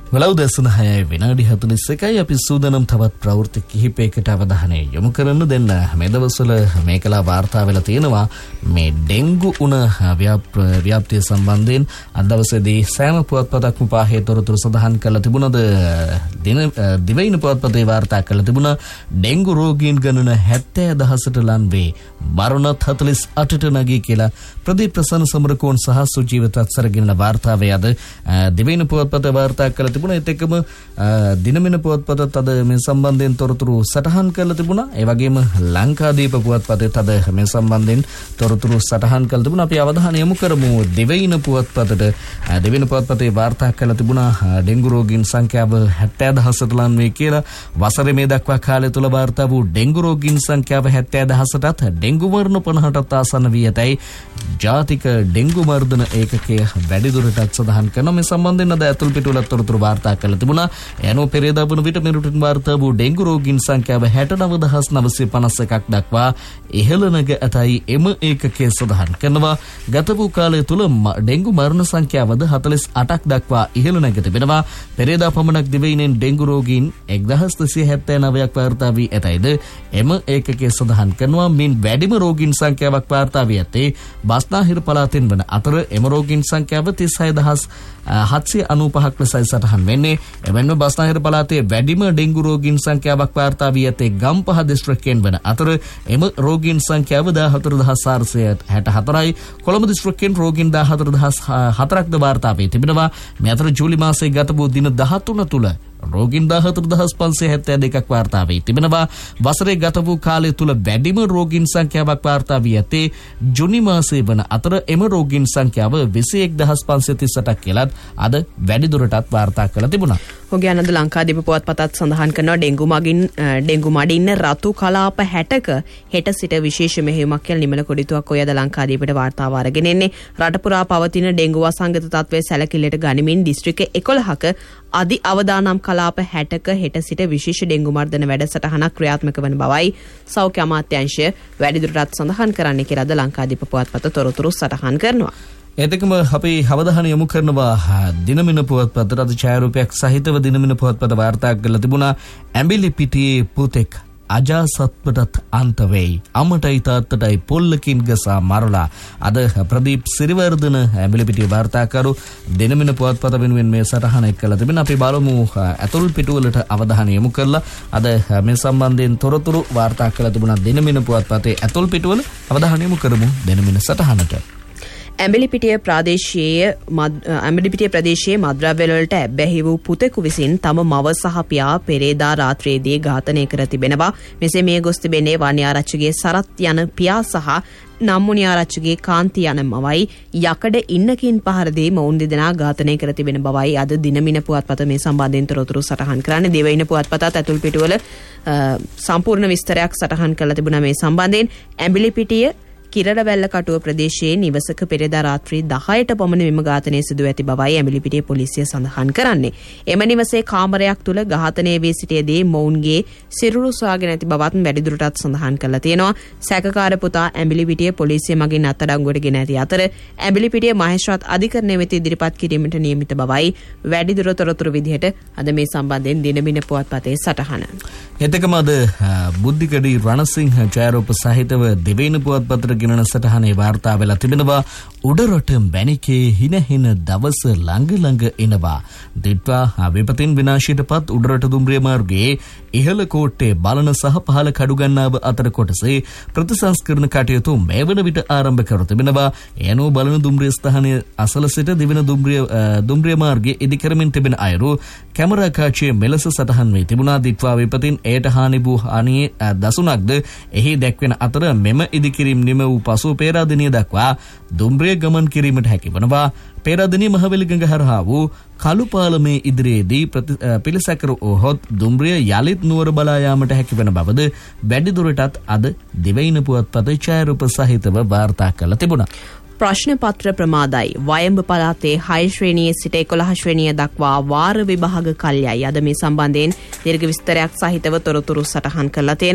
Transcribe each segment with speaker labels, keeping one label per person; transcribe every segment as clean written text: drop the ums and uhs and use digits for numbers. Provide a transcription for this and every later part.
Speaker 1: වලව් දැසන 6 විනාඩි 41යි අපි සූදානම් තවත් ප්‍රවෘත්ති කිහිපයකට අවධානය යොමු කරන්න දෙන්න. මේ දවස්වල මේකලා වාර්තා වෙලා තියෙනවා මේ ඩෙන්ගු උණ ව්‍යාප්තිය සම්බන්ධයෙන් අද දවසේදී සෑම පුවත්පතක්ම පාහේ තොරතුරු සඳහන් කරලා තිබුණාද දිවයින පුවත්පතේ වාර්තා කරලා තිබුණා ඩෙන්ගු රෝගීන් ගණන 70000ට ලං වේ මරණ 48ට නැගී කියලා ප්‍රදීප් ප්‍රසන්න සමරකෝන් සහ සුජීවිත අත්සරගෙන වාර්තාවේ අද දිවයින පුවත්පතේ වාර්තා කරලා තිබුණා. ඒත් එක්කම දිනමින පුවත්පතත් අද මේ සම්බන්ධයෙන් තොරතුරු සටහන් කරලා තිබුණා. ඒ වගේම ලංකාදීප පුවත්පතේත් අද මේ සම්බන්ධයෙන් තොරතුරු සටහන් කරලා තිබුණා. අපි අවධානය යොමු කරමු දිවයින පුවත්පතට. දිවයින පුවත්පතේ වාර්තා කරලා තිබුණා ඩෙන්ගු රෝගීන් සංඛ්‍යාව 70000ට ලං වේ කියලා. වසරේ මේ දක්වා කාලය තුල වාර්තා වූ ඩෙන්ගු රෝගීන් සංඛ්‍යාව 70000ටත් ඩෙන්ගු මරණ 50ටත් ආසන්න වී ඇතැයි ජාතික ඩෙන්ගු මර්ධන ඒකකය වැඩිදුරටත් සඳහන් කරනවා. මේ සම්බන්ධයෙන් අද ඇතුල් පිටුවල තොරතුරු වාර්තා කරලා තිබුණා. එනෝ පෙරේදා වන විට මෙරුටින් වාර්තා වූ ඩෙන්ගු රෝගීන් සංඛ්‍යාව 69951ක් දක්වා ඉහළ නැග ඇතයි එම ඒකකයේ සඳහන් කරනවා. ගත වූ කාලය තුල ඩෙන්ගු මරණ සංඛ්‍යාවද 48ක් දක්වා ඉහළ නැග තිබෙනවා. පෙරේදා පමණක් දිවයිනෙන් ඩෙන්ගු රෝගීන් 1279ක් වාර්තා වී ඇතයිද එම ඒකකයේ සඳහන් කරනවා. මින් වැඩිම රෝගීන් සංඛ්‍යාවක් වාර්තා වී ඇත්තේ බස්නාහිර පළාතෙන් වන අතර එම රෝගීන් සංඛ්‍යාව 36795ක් ලෙසයි සටහන් වෙන්නේ. එවැන්ම බස්නාහිර පළාතේ වැඩිම ඩෙන්ගු රෝගීන් සංඛ්‍යාවක් වාර්තා වී ඇත්තේ ගම්පහ දිස්ත්‍රික්කයෙන් වන අතර එම රෝගීන් සංඛ්‍යාව 14464යි. කොළඹ දිස්ත්‍රික්කයෙන් රෝගීන් 14004ක්ද වාර්තා වී තිබෙනවා. මේ අතර ජූලි මාසයේ ගත වූ දින 13 තුල රෝගීන් 14572ක් වාර්තා වී තිබෙනවා. වසරේ ගත වූ කාලය තුල වැඩිම රෝගීන් සංඛ්‍යාවක් වාර්තා වී ඇත්තේ ජුනි මාසයේ වන අතර එම රෝගීන් සංඛ්‍යාව 21538ක් කියලත් අද වැඩිදුරටත් වාර්තා කරලා තිබුණා.
Speaker 2: ඔගේ අනද ලංකාදීප පුවත්පතත් සඳහන් කරනවා ඩෙන්ගු මඩින්න රතු කලාප 60ක හෙට සිට විශේෂ මෙහෙයුමක් කියලා නිමල කොඩිතුවක් ඔය අද ලංකාදීපට වාර්තාව අරගෙන එන්නේ. රට පුරා පවතින ඩෙන්ගු වසංගත තත්ත්වයේ සැලකිල්ලට ගනිමින් දිස්ත්‍රික්ක 11ක අධි අවදානම් කලාප 60ක හෙට සිට විශේෂ ඩෙන්ගු මර්ධන වැඩසටහනක් ක්‍රියාත්මක වන බවයි සෞඛ්‍ය අමාත්‍යාංශය වැඩිදුරටත් සඳහන් කරන්නේ කියලා අද ලංකාදීප පුවත්පත තොරතුරු සටහන් කරනවා.
Speaker 1: එතකම අපි අවධානය යොමු කරනවා දිනමින පුවත්පතට. අද ඡායාරූපයක් සහිතව දිනමින පුවත්පත වාර්තා කරලා තිබුණා ඇඹිලි පිටියේ පුතෙක් අජාසත්වටත් අන්ත වෙයි අමටයි තාත්තටයි පොල්ලකින් ගසා මරලා. අද ප්‍රදීප් සිරිවර්ධන ඇඹිලි පිටියේ වාර්තාකරු දිනමින පුවත්පත වෙනුවෙන් මේ සටහන එක්කලා තිබෙනවා. අපි බලමු ඇතුල් පිටුවලට අවධානය යොමු කරලා අද මේ සම්බන්ධයෙන් තොරතුරු වාර්තා කරලා තිබුණා දිනමින පුවත්පතේ ඇතුල් පිටුවල. අවධානය යොමු කරමු දිනමින සටහනට.
Speaker 2: ඇඹිලිපිටිය ප්‍රදේශයේ මද්‍රව්‍ය වලට ඇබ්බැහි වූ පුතෙකු විසින් තම මව සහ පියා පෙරේදා රාත්‍රියේදී ඝාතනය කර තිබෙනවා. මෙසේ මිය ගොස් තිබෙන්නේ වන්‍යාරච්චිගේ සරත් යන පියා සහ නම්මුනියාරච්චිගේ කාන්ති යන මවයි. යකඩ ඉන්නකින් පහර දී මොවුන් දෙදෙනා ඝාතනය කර තිබෙන බවයි අද දිනමින පුවත්පත මේ සම්බන්ධයෙන් තොරතුරු සටහන් කරන්නේ. දිවයින පුවත්පතත් ඇතුල් පිටුවල සම්පූර්ණ විස්තරයක් සටහන් කරලා තිබුණා මේ සම්බන්ධයෙන්. ඇඹිලිපිටිය කිරඩවැල්ල කටුව ප්‍රදේශයේ නිවසක පෙරේදා රාත්‍රී 10ට පමණ මෙම ඝාතනය සිදු ඇති බවයි ඇඹිලිපිටිය පොලිසිය සඳහන් කරන්නේ. එම නිවසේ කාමරයක් තුල ඝාතනය වී සිටියේදී මොවුන්ගේ සිරුරු සොයාගෙන ඇති බවත් වැඩිදුරටත් සඳහන් කරලා තියෙනවා. සැකකාර පුතා ඇඹිලිපිටිය පොලිසිය මගින් අත්අඩංගුවට ගෙන ඇති අතර ඇඹිලිපිටිය මහේස්ත්‍රාත් අධිකරණය වෙත ඉදිරිපත් කිරීමට නියමිත බවයි වැඩිදුර තොරතුරු විදිහට අද මේ සම්බන්ධයෙන් දිනමින පුවත්පතේ සටහන.
Speaker 1: එතකම අද බුද්ධිකඩි රණසිංහ ඡායාරූප සහිතව දිවයින පුවත්පතට ගෙනන සටහනේ වාර්තා වෙලා තිබෙනවා. උඩරට බැනිකේ හිනහින දවස ළඟ එනවා. දිට්වා විපතින් විනාශයටපත් උඩරට දුම්රිය මාර්ගයේ ඉහළ කෝට්ටේ බලන සහ පහළ කඩුගන්නාව අතර කොටසේ ප්‍රතිසංස්කරණ කටයුතු මේ වන විට ආරම්භ කර තිබෙනවා. එනෝ බලන දුම්රිය ස්ථානයේ අසල සිට දිවෙන දුම්රිය මාර්ගයේ ඉදිකරමින් තිබෙන අයුරු කැමරා කාචයේ මෙලෙස සටහන් වී තිබුණා. දිට්වා විපතින් එයට හානි වූ හානියේ දසුණක්ද එහි දැක්වෙන අතර මෙම ඉදිකිරීම නිම වූ පසු පේරාදෙණිය දක්වා දුම්රිය ගමන් කිරීමට හැකි වනවා. පේරාදෙණිය මහවැලිගඟ හරහා වූ කළු පාලමේ ඉදිරියේදී පිළිසැකර වූහොත් දුම්රිය යලිත් නුවර බලා යාමට හැකි වන බවද වැඩිදුරටත් අද දිවයින පුවත්පත ඡායාරූප සහිතව වාර්තා කළ තිබුණා.
Speaker 2: ප්‍රශ්න පත්‍ර ප්‍රමාදයි. වයඹ පළාතේ 6 ශ්‍රේණියේ සිට 11 ශ්‍රේණිය දක්වා වාර විභාග කල්යයි. අද මේ සම්බන්ධයෙන් දීර්ඝ විස්තරයක් සහිතව තොරතුරු සටහන් කරලා තියෙනවා.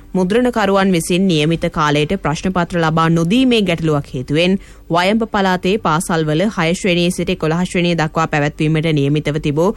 Speaker 2: මුද්‍රණකරුවන් විසින් නියමිත කාලයට ප්‍රශ්න පත්‍ර ලබා නොදීමේ ගැටලුවක් හේතුවෙන් වයඹ පළාතේ පාසල්වල 6 ශ්‍රේණියේ සිට 11 ශ්‍රේණිය දක්වා පැවැත්වීමට නියමිතව තිබූ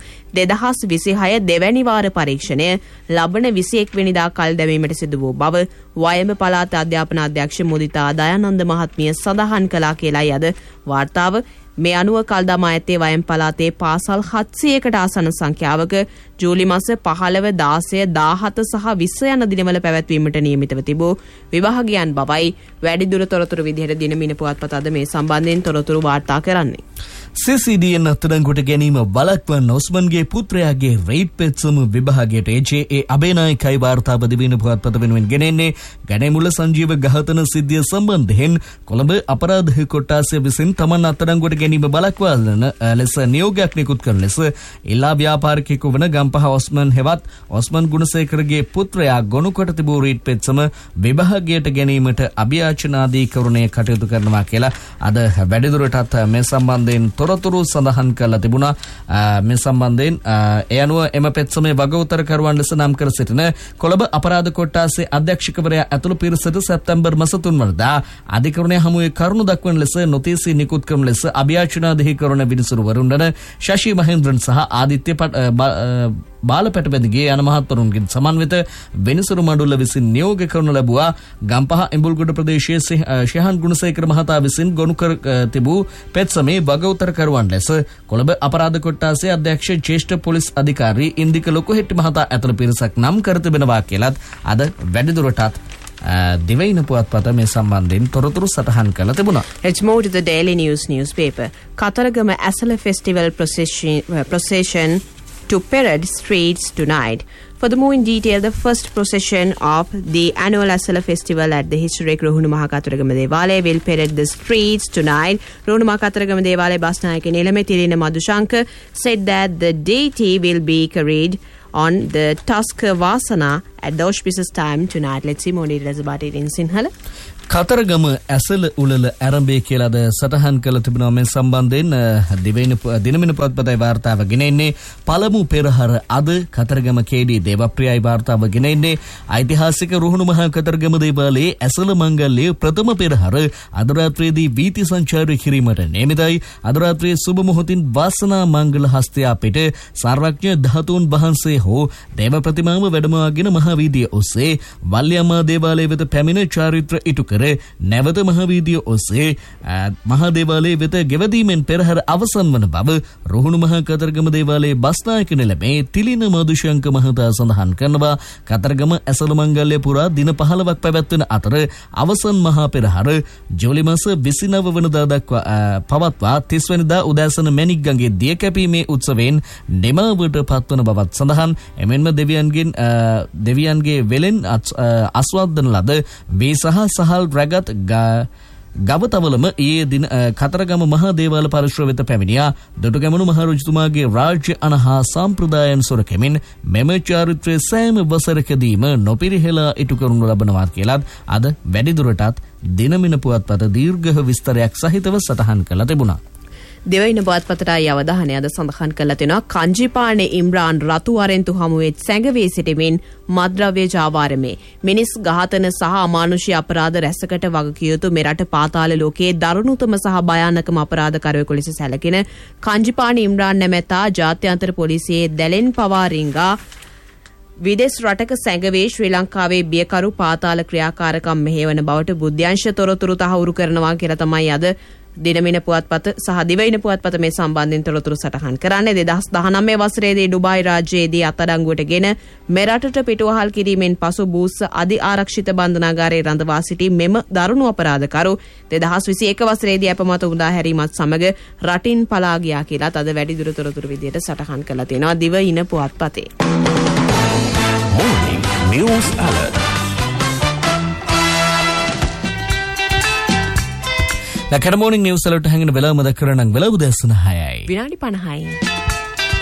Speaker 2: 2026 දෙවැනි වාර පරීක්ෂණය ලබන 21 වෙනිදා කල් දැමීමට සිදු වූ බව වයඹ පළාත අධ්‍යාපන අධ්‍යක්ෂ මුදිතා දයානන්ද මහත්මිය සඳහන් කළා කියලායි අද වාර්තාව. මේ අනුව කල්දමා ඇත්තේ වයම් පළාතේ පාසල් 700කට ආසන්න සංඛ්‍යාවක ජූලි මාස 15, 16, 17 සහ 20 යන දිනවල පැවැත්වීමට නියමිතව තිබූ විභාගයන් බවයි වැඩිදුර තොරතුරු විදිහට දිනමින පුවත්පත අද මේ සම්බන්ධයෙන් තොරතුරු වාර්තා කරන්නේ.
Speaker 1: CCDN අත්අඩංගුවට ගැනීම බලක්වන ඔස්මන්ගේ පුත්‍රයාගේ රේප් පෙත්සම විභාගයට AJA අබේනායකයි වාර්තාව දිවින පුවත්පත වෙනුවෙන් ගෙනෙන්නේ. ගණේමුල්ල සංජීව ඝාතන සිද්ධිය සම්බන්ධයෙන් කොළඹ අපරාධ කොට්ටාසය විසින් තමන් අත්අඩංගුවට ගැනීම බලක්වන ලෙස නියෝගයක් නිකුත් කරන ලෙස ඉල්ලා ව්‍යාපාරිකයෙකු වන ගම්පහ ඔස්මන් හෙවත් ඔස්මන් ගුණසේකරගේ පුත්‍රයා ගොනු කොට තිබූ රේප් පෙත්සම විභාගයට ගැනීමට අභියාචනාධිකරණය කටයුතු කරනවා කියලා අද වැඩිදුරටත් මේ සම්බන්ධයෙන් තොරතුරු සඳහන් කරලා තිබුණා. මේ සම්බන්ධයෙන් ඒ අනුව එම පෙත්සමේ වගඋත්තරකරුවන් ලෙස නම් කර සිටින කොළඹ අපරාධ කොට්ටාසේ අධ්‍යක්ෂකවරයා ඇතුළු පිරිසට සැප්තැම්බර් මාස 3 වෙනිදා අධිකරණය හමුවේ කරුණු දක්වන ලෙස නොතීසි නිකුත් කරන ලෙස අභියාචනාධිකරණ විනිසුරුවරුන් වන ශශි මහේන්ද්‍රන් සහ ආදිත්‍ය බාලපැටපැදිගේ යන මහත්වරුන්ගෙන් සමන්විත වෙනසුරු මඩුල්ල විසින් නියෝග කරනු ලැබුවා. ගම්පහ එඹුල්ගොඩ ප්‍රදේශයේ ශයහන් ගුණසේකර මහතා විසින් ගොනු කර තිබූ පෙත්සමේ වගඋත්තරකරුවන් ලෙස කොළඹ අපරාධ කොට්ටාසේ අධ්‍යක්ෂ ජ්‍යෙෂ්ඨ පොලිස් අධිකාරී ඉන්දික ලොකුහෙට්ටි මහතා ඇතුළු පිරිසක් නම් කර තිබෙනවා කියලත් අද වැඩිදුරටත් දිවයින පුවත්පත මේ සම්බන්ධයෙන් තොරතුරු සටහන් කළ තිබුණා.
Speaker 2: Let's move to the Daily News newspaper. Kataragama Asala Festival procession to parade streets tonight. For the more in detail, the first procession of the annual Asala Festival at the historic Rohunu Mahakataragama Devalaya will parade the streets tonight. Rohunu Mahakataragama Devalaya Basnayaka Nilame Tirina Madhushankar said that the deity will be carried on the Tusker Vasana at the auspicious time tonight. Let's see more details about it in Sinhala.
Speaker 1: Kataragama Esala උළල ආරම්භය කියලාද සටහන් කළ තිබෙනවා. මේ සම්බන්ධයෙන් දිනමින පුවත්පතේ වාර්තාව ගෙනෙන්නේ. පළමු පෙරහර අද කතරගම කේඩී දේවප්‍රියයි වාර්තාව ගෙනෙන්නේ. ඓතිහාසික රුහුණු මහා කතරගම දේවාලයේ ඇසල මංගල්‍යයේ ප්‍රථම පෙරහර අද රාත්‍රියේදී වීථි සංචාරය කිරීමට නියමිතයි. අද රාත්‍රියේ සුබ මොහොතින් වාසනා මංගල හස්තයා පිට සර්වඥ ධාතුන් වහන්සේ හෝ දේව ප්‍රතිමාව වැඩමවාගෙන මහා වීදිය ඔස්සේ වල්ලියම්මා දේවාලය වෙත පැමිණ චාරිත්‍ර ඉටු නැවත මහවීදිය ඔස්සේ මහා දේවාලයේ වෙත ගෙවදීමෙන් පෙරහර අවසන් වන බව රුහුණු මහා කතරගම දේවාලයේ බස්නායක නිලමේ තිලින මදුශංක මහතා සඳහන් කරනවා. කතරගම ඇසළ මංගල්‍ය පුරා දින 15ක් පැවැත්වෙන අතර අවසන් මහා පෙරහර ජූලි මාස 29 වෙනිදා දක්වා පවත්වා 30 වෙනිදා උදෑසන මැණික් ගඟේ දිය කැපීමේ උත්සවයෙන් නිමාවට පත්වන බවත් සඳහන්. එමෙන්ම දෙවියන්ගේ වෙලෙන් අස්වද්දන ලද වේ සහල් රැගත් ගවතවලම ඊයේ දින කතරගම මහා දේවාල පරිශ්‍රය වෙත පැමිණියා. දොඩගැමුණු මහ රජතුමාගේ රාජ්‍ය අනහා සම්ප්‍රදායන් සොරකමින් මෙම චාරිත්‍රයේ සෑම වසරකදීම නොපිරිහෙලා ඉටු කරනු ලබනවා කියලත් අද වැඩිදුරටත් දිනමින පුවත්පත දීර්ඝ විස්තරයක් සහිතව සටහන් කළ තිබුණා.
Speaker 2: දෙවයින පුවත්පතට අවධානය අද සඳහන් කරලා තිනවා. කංජිපානේ ඉම්රාන් රතු වරෙන්තු හමුවේ සැඟවී සිටමින් මද්ද්‍රව්‍ය ජාවාරමේ මිනිස් ඝාතන සහ අමානුෂී අපරාධ රැසකට වගකිය යුතු මෙරට පාතාල ලෝකයේ දරුණුතම සහ භයානකම අපරාධකරුවෙකු ලෙස සැලකෙන කංජිපානේ ඉම්රාන් නැමැතා ජාත්‍යන්තර පොලිසියේ දැලෙන් පවා රිංගා විදේශ රටක සැඟවී ශ්‍රී ලංකාවේ බියකරු පාතාල ක්‍රියාකාරකම් මෙහෙවන බවට බුද්ධ්‍යංශ තොරතුරු තහවුරු කරනවා කියලා තමයි අද දිනමින පුවත්පත සහ දිවයින පුවත්පත මේ සම්බන්ධයෙන් තොරතුරු සටහන් කරන්නේ. 2019 වසරේදී ඩුබායි රාජ්‍යයේදී අත්අඩංගුවටගෙන මෙරටට පිටුවහල් කිරීමෙන් පසු බූස්ස අධි ආරක්ෂිත බන්ධනාගාරයේ රඳවා සිටි මෙම දරුණු අපරාධකරු 2021 වසරේදී අපමත උදා හැරීමත් සමග රටින් පලා ගියා කියලා අද වැඩිදුර තොරතුරු විදියට සටහන් කරලා තියෙනවා දිවයින පුවත්පතේ.
Speaker 3: Morning News Alert.
Speaker 1: Morning News Alert hanging වෙලාව මත කරන වෙලාව දැසන 6යි.
Speaker 2: විනාඩි 50යි.